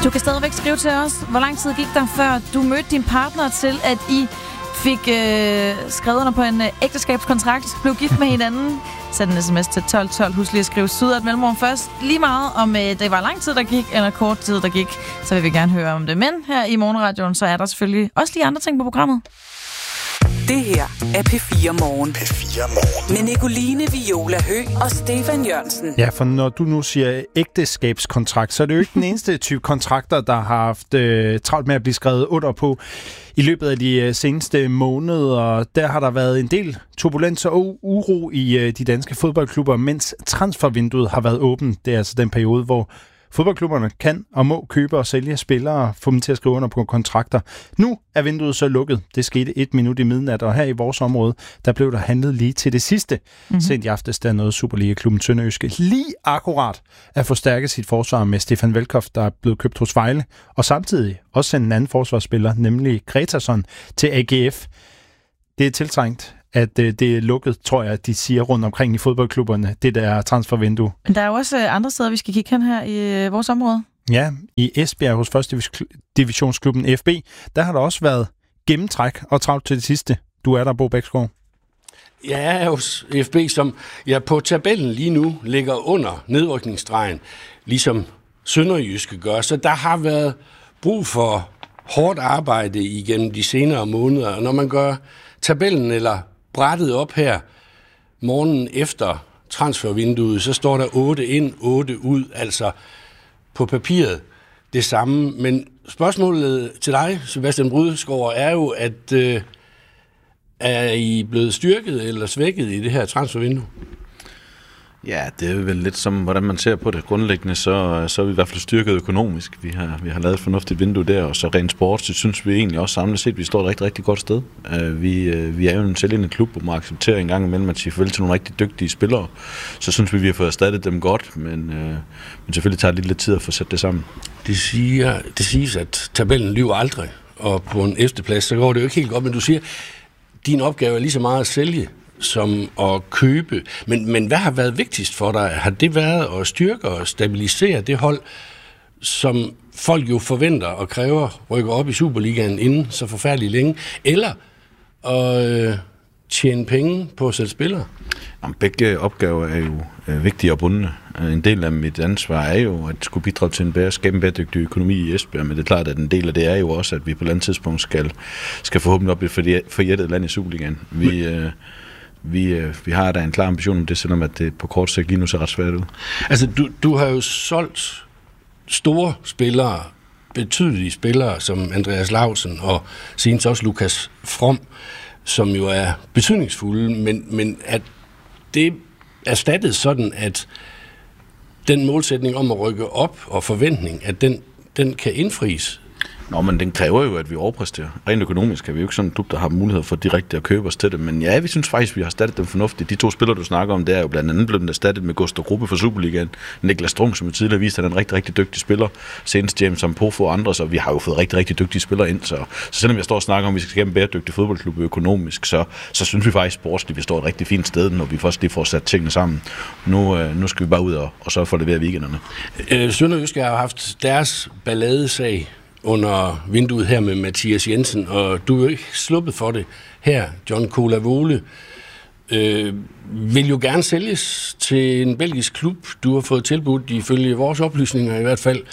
Du kan stadigvæk skrive til os, hvor lang tid gik der, før du mødte din partner til, at I fik skrevet under på en ægteskabskontrakt, blev gift med hinanden. Send en sms til 1212. Husk lige at skrive syd et mellemrum først. Lige meget om det var lang tid, der gik, eller kort tid, der gik, så vil vi gerne høre om det. Men her i Morgenradioen, så er der selvfølgelig også lige andre ting på programmet. Det her er P4 Morgen. P4 Morgen. Med Nicoline Viola Høgh og Stefan Jørgensen. Ja, for når du nu siger ægteskabskontrakt, så er det jo ikke den eneste type kontrakter, der har haft travlt med at blive skrevet under på i løbet af de seneste måneder. Der har der været en del turbulens og uro i de danske fodboldklubber, mens transfervinduet har været åbent. Det er altså den periode, hvor fodboldklubberne kan og må købe og sælge spillere og få dem til at skrive under på kontrakter. Nu er vinduet så lukket. Det skete 1 minut i midnat, og her i vores område, der blev der handlet lige til det sidste. Sent i aftes, der nåede Superliga-klubben Sønderjyske lige akkurat at forstærke sit forsvar med Stefan Velkoff, der er blevet købt hos Vejle, og samtidig også sendt en anden forsvarsspiller, nemlig Gretarsson, til AGF. Det er tiltrængt, at det er lukket, tror jeg, at de siger rundt omkring i fodboldklubberne, det der transfervindue. Men der er jo også andre steder, vi skal kigge hen her i vores område. Ja, i Esbjerg hos første divisionsklubben FB, der har der også været gennemtræk og travlt til det sidste. Du er der, Bo Bæksgaard. Jeg er hos FB, som på tabellen lige nu ligger under nedrykningsstregen, ligesom Sønderjyske gør. Så der har været brug for hårdt arbejde igennem de senere måneder. Og når man gør tabellen eller brættet op her morgenen efter transfervinduet, så står der 8 ind, 8 ud, altså på papiret det samme. Men spørgsmålet til dig, Sebastian Brydeskov, er jo, at er I blevet styrket eller svækket i det her transfervindue? Ja, det er vel lidt som, hvordan man ser på det. Grundlæggende, så er vi i hvert fald styrket økonomisk. Vi har lavet et fornuftigt vindue der, og så rent sport, så synes vi egentlig også samlet set, at vi står et rigtig, rigtig godt sted. Vi er jo en sælgende klub, hvor man accepterer en gang imellem at sige farvel til nogle rigtig dygtige spillere. Så synes vi har fået erstattet dem godt, men selvfølgelig tager det lidt tid at få sat det sammen. Det siges, at tabellen lyver aldrig, og på en efterplads, så går det jo ikke helt godt, men du siger, din opgave er lige så meget at sælge som at købe. Men hvad har været vigtigst for dig? Har det været at styrke og stabilisere det hold, som folk jo forventer og kræver rykker op i Superligaen inden så forfærdeligt længe, eller at tjene penge på at sætte spillere? Begge opgaver er jo vigtige og bundne. En del af mit ansvar er jo at skulle bidrage til skabe en bæredygtig økonomi i Esbjerg, men det er klart, at en del af det er jo også, at vi på et eller andet tidspunkt skal forhåbentlig op i et forjættet land i Superligaen. Vi har da en klar ambition om det, selvom at det på kort sigt lige nu ser ret svært ud. Altså, du har jo solgt store spillere, betydelige spillere, som Andreas Lausen og senest også Lukas From, som jo er betydningsfulde, men at det erstattet sådan, at den målsætning om at rykke op og forventning, at den kan indfries. Nå, men den kræver jo, at vi overpræsterer. Rent økonomisk er vi jo ikke sådan en klub, der har mulighed for direkte at købe os til det. Men ja, vi synes faktisk, vi har erstattet dem fornuftigt. De 2 spillere, du snakker om, det er jo blandt andet blevet erstattet med Gustav Gruppe for Superligaen. Niklas Strunk, som tidligere viste, at han er en rigtig, rigtig dygtig spiller. Senest James Ampofo og andre, så vi har jo fået rigtig, rigtig dygtige spillere ind. Så selvom jeg står og snakker om, at vi skal skabe en bæredygtig fodboldklub økonomisk, så synes vi faktisk sportsligt, vi står et rigtig fint sted, når vi først lige får sat tingene sammen. Nu skal vi bare ud og så få levere weekenderne. Sønderjyske har haft deres balladesag under vinduet her med Mathias Jensen, og du er jo ikke sluppet for det her. John Colavole vil jo gerne sælges til en belgisk klub. Du har fået tilbudt, ifølge vores oplysninger i hvert fald,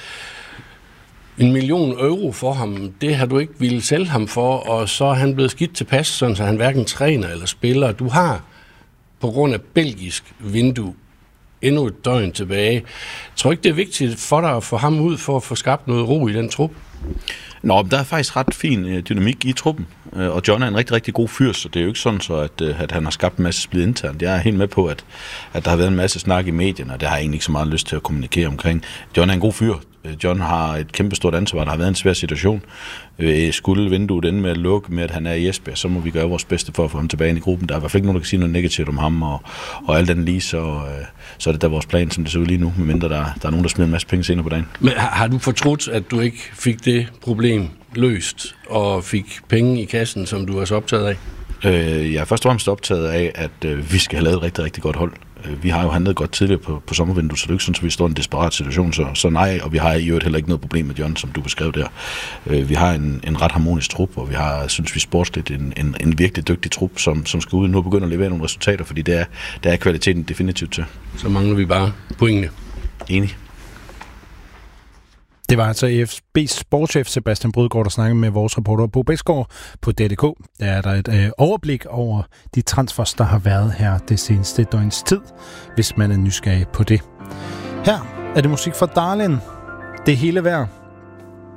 1 million euro for ham. Det har du ikke ville sælge ham for, og så er han blevet skidt tilpas, sådan så han hverken træner eller spiller. Du har på grund af belgisk vindue endnu et døgn tilbage. Jeg tror ikke, det er vigtigt for dig at få ham ud for at få skabt noget ro i den trup? Nå, der er faktisk ret fin dynamik i truppen, og John er en rigtig, rigtig god fyr, så det er jo ikke sådan, så at han har skabt en masse splid internt. Jeg er helt med på, at der har været en masse snak i medierne, og det har jeg egentlig ikke så meget lyst til at kommunikere omkring. John er en god fyr. John har et kæmpestort ansvar. Der har været en svær situation. Skulle vinduet ende med at lukke med, at han er i Esbjerg, så må vi gøre vores bedste for at få ham tilbage ind i gruppen. Der er i hvert fald ikke nogen, der kan sige noget negativt om ham, og alt den lige, så er det da vores plan, som det ser ud lige nu, medmindre der er nogen, der smider en masse penge senere på dagen. Men har du fortrudt, at du ikke fik det problem løst, og fik penge i kassen, som du er så optaget af? Jeg er først og fremmest optaget af, at vi skal have lavet et rigtig, rigtig godt hold. Vi har jo handlet godt tidligere på sommervinduet, så det er ikke sådan, at vi står i en desperat situation. Så nej, og vi har i øvrigt heller ikke noget problem med John, som du beskrev der. Vi har en ret harmonisk trup, og vi har, synes vi, sportsligt en virkelig dygtig trup, som skal ud nu og begynde at levere nogle resultater, fordi der er kvaliteten definitivt til. Så mangler vi bare pointene. Enig. Det var altså FCB's sportschef Sebastian Brødgaard, der snakkede med vores reporter Bo Bæksgaard på DDK. Der er der et overblik over de transfers, der har været her det seneste døgns tid, hvis man er nysgerrig på det. Her er det musik fra Darlin. Det hele værd.